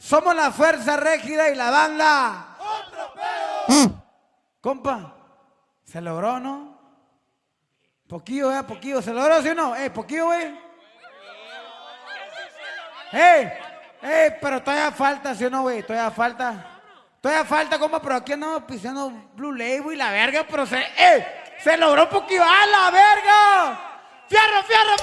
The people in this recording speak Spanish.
Somos la Fuerza Régida y la banda. ¡Otro pedo! Compa, ¿se logró, no? Poquillo, poquillo. ¿Se logró, sí o no? Poquillo, güey. Pero todavía falta, ¿sí o no, güey? Todavía falta, compa, pero aquí andamos pisando Blue Label y la verga, pero se logró poquillo. ¡Ah, la verga! ¡Fierro, fierro, fierro!